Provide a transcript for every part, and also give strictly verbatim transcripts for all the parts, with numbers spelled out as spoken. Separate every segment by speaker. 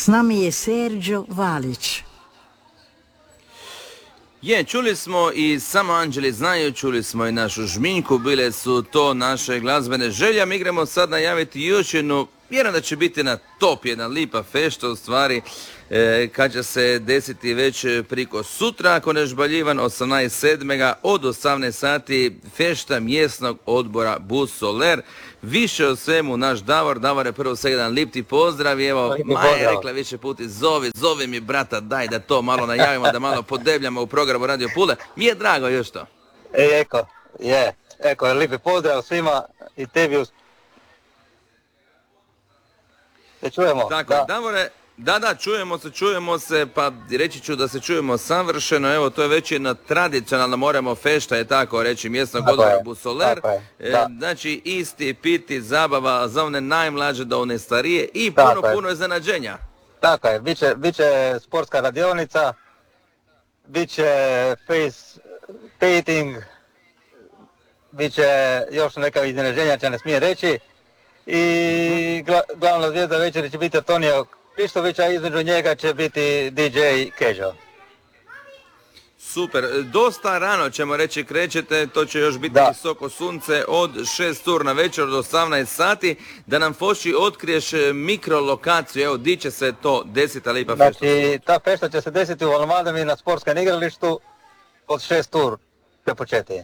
Speaker 1: S nami je Sergio Valić.
Speaker 2: Je, čuli smo i Samo anđeli znaju, čuli smo i našu Žminjku, bile su to naše glazbene želje. Mi igramo sad najaviti još jednu, vjerujem da će biti na top, jedna lipa fešta u stvari, e, kad će se desiti već priko sutra, ako ne žbaljivan, osamnaest sedmog od osamnaest sati, fešta mjesnog odbora Bus Soler. Više o svemu naš Davor, Davor je prvo sve jedan lip ti pozdrav i evo, Maja je rekla više puti, zovi, zovi mi brata, daj da to malo najavimo, da malo podebljamo u programu Radio Pule. Mi je drago još to.
Speaker 3: E, eko, je, eko, lipi pozdrav svima i tebi. Se čujemo.
Speaker 2: Tako, da. Davore, da, da, čujemo se, čujemo se, pa reći ću da se čujemo savršeno, evo, to je već jedna tradicionalna, moramo fešta, je tako reći, mjesnog odbora Bus Soler. E, znači, isti, piti, zabava za one najmlađe do one starije i puno, tako puno iznenađenja.
Speaker 3: Tako je, biće, biće sportska radionica, biće face painting, biće još neka iznenađenja, će ne smije reći. I gla, glavna zvijezda večeri će biti Antonio Krištović, a između njega će biti D J Kežo.
Speaker 2: Super, dosta rano ćemo reći krećete, to će još biti da. Visoko sunce od šest ur na večer od osamnaest sati, da nam Foši otkriješ mikrolokaciju, evo di će se to desiti, lipa fešta.
Speaker 3: Znači ta fešta će se desiti u Valmadami na sportskom igralištu od šest ur prepočeti.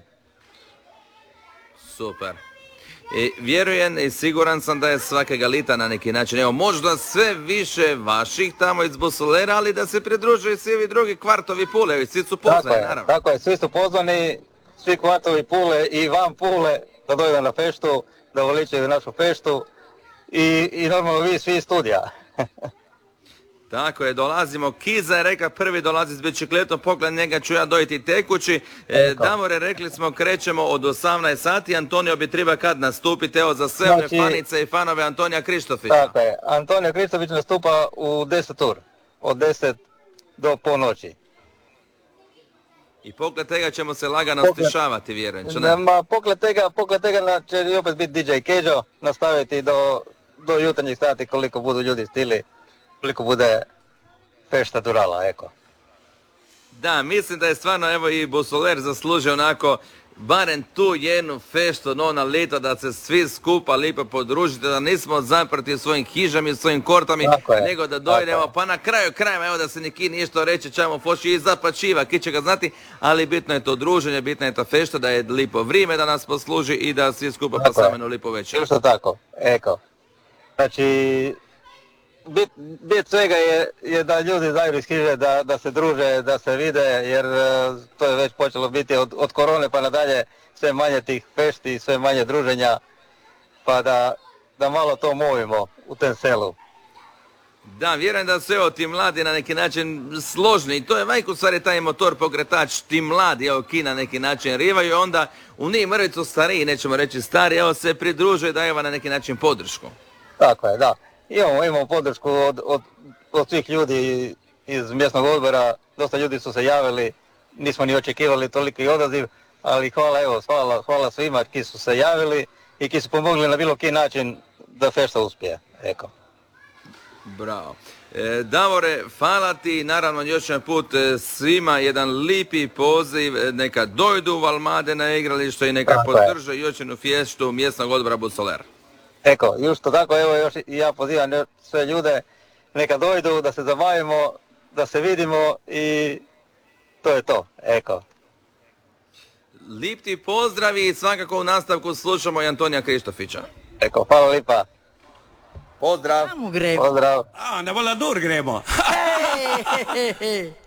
Speaker 2: Super. I vjerujem i siguran sam da je svakega lita na neki način, evo možda sve više vaših tamo iz Bus Solera, ali da se pridružuju svi ovi drugi kvartovi Pule, i svi su pozvani, tako naravno.
Speaker 3: Tako je, svi su pozvani, svi kvartovi Pule i van Pule da dođu na feštu, da veličaju našu feštu i, i normalno vi svi iz studija.
Speaker 2: Tako je, dolazimo, Kiza je reka prvi dolazi s bicikletom, pogled njega ću ja dojiti tekući. E, Davore, rekli smo, krećemo od osamnaest sati, Antonio bi treba kad nastupiti, evo za sve znači, one fanice i fanove Antonija Krištofića.
Speaker 3: Tako je, Antonio Krištofić nastupa u deset ur, od deset do ponoći.
Speaker 2: I pogled tega ćemo se lagano stišavati, vjerujem, će
Speaker 3: ne? Ma, pogled tega, pogled tega će opet biti D J Kežo, nastaviti do, do jutarnjih sati koliko budu ljudi stili. Koliko bude fešta durala, eko.
Speaker 2: Da, mislim da je stvarno, evo i Bus Soler zaslužio onako, barem tu jednu feštu, no na ljeto, da se svi skupa lipo podružite, da nismo zaprti u svojim hižama i svojim kortami, nego da dojdemo, pa na kraju krajeva, evo da se neki ništa reći, ćemo Foši i zaplačiva, ki će ga znati, ali bitno je to druženje, bitno je ta fešta, da je lipo vrijeme da nas posluži i da svi skupa pasamenu lipo večer.
Speaker 3: Isto tako, eko. Znači, Bit, bit svega je, je da ljudi znaju iz hiže, da, da se druže, da se vide, jer uh, to je već počelo biti od, od korone pa nadalje sve manje tih fešti, sve manje druženja, pa da, da malo to movimo u tem selu.
Speaker 2: Da, vjerujem da su evo ti mladi na neki način složni i to je vajku stvari taj motor pokretač, ti mladi evo ki na neki način rivaju i onda u njih mrvicu stariji, nećemo reći stari, evo se pridružuje da evo na neki način podršku.
Speaker 3: Tako je, da. Imamo, imamo podršku od, od, od svih ljudi iz mjesnog odbora, dosta ljudi su se javili, nismo ni očekivali toliki odaziv, ali hvala, evo, hvala, hvala svima ki su se javili i ki su pomogli na bilo koji način da fešta uspije, eko.
Speaker 2: Bravo. E, Davore, hvala ti, naravno još jedan put e, svima jedan lipi poziv, neka dojdu u Valmade na igralište i neka tako podrže još jednu feštu mjesnog odbora Bus Soler.
Speaker 3: Eko, jušto tako, evo još i ja pozivam sve ljude, neka dojdu, da se zabavimo, da se vidimo i to je to, eko.
Speaker 2: Lip ti pozdravi i svakako u nastavku slušamo i Antonija Krištofića.
Speaker 3: Eko, hvala lipa. Pozdrav.
Speaker 1: Kamo gremo?
Speaker 3: Pozdrav.
Speaker 4: A, na Valadur gremo.
Speaker 1: Hej, hej, hej.